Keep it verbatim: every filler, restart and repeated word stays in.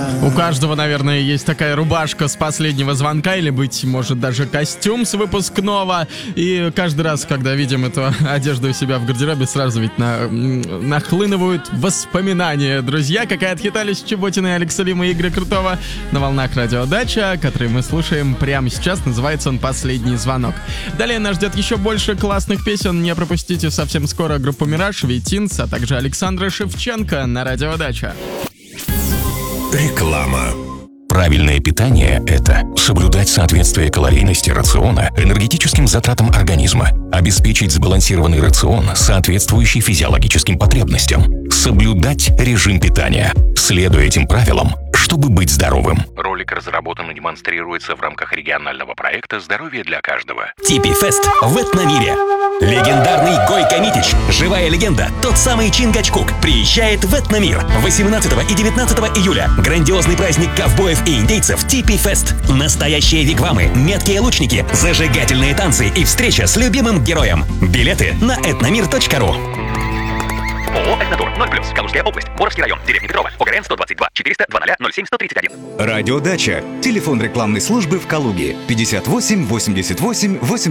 У каждого, наверное, есть такая рубашка с последнего звонка, или, быть может, даже костюм с выпускного. И каждый раз, когда видим эту одежду у себя в гардеробе, сразу ведь на, нахлынывают воспоминания. Друзья, как и отхитались Чеботина и Алекс Лима и Игоря Крутого на волнах Радио Дача, который мы слушаем прямо сейчас. Называется он «Последний звонок». Далее нас ждет еще больше классных песен. Не пропустите совсем скоро группу «Мираж», «Вейтинс», а также Александра Шевченко на Радио Дача. Реклама. Правильное питание – это соблюдать соответствие калорийности рациона энергетическим затратам организма, обеспечить сбалансированный рацион, соответствующий физиологическим потребностям, соблюдать режим питания, следуя этим правилам, чтобы быть здоровым. Ролик разработан и демонстрируется в рамках регионального проекта «Здоровье для каждого». Типи Фест в Этномире. Легендарный Гойко Митич, живая легенда, тот самый Чингачгук, приезжает в Этномир восемнадцатого и девятнадцатого июля. Грандиозный праздник ковбоев и индейцев Типи Фест. Настоящие вигвамы, меткие лучники, зажигательные танцы и встреча с любимым героем. Билеты на этномир точка ру. ООО «Этнотур», ноль плюс, Калужская область, Боровский район, деревня Петрова, ОГРН сто двадцать два четыреста двадцать ноль семь сто тридцать один. Радио Дача. Телефон рекламной службы в Калуге пятьдесят восемь восемьдесят восемь восемьдесят.